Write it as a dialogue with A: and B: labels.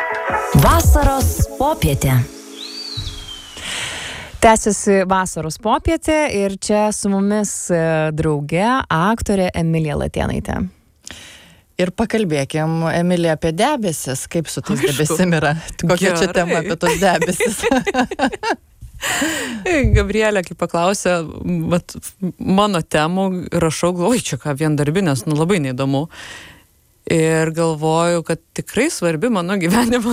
A: Vasaros popietė.
B: Tęsiasi vasaros popietė ir čia su mumis drauge aktorė Emilija Latėnaitė.
C: Ir pakalbėkim, Emilija, apie debesis. Kaip su tais debesim yra? Kokia čia tema apie tos debesis?
D: Gabrielė, kai paklausė, mano temų rašau, galvoju, čia ką vien darbinės, labai neįdomu. Ir galvoju, kad tikrai svarbi mano gyvenimo